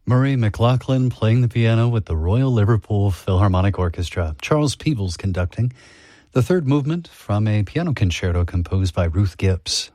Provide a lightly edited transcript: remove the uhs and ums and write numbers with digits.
Murray McLachlan playing the piano with the Royal Liverpool Philharmonic Orchestra. Charles Peebles conducting. The third movement from a piano concerto composed by Ruth Gibbs.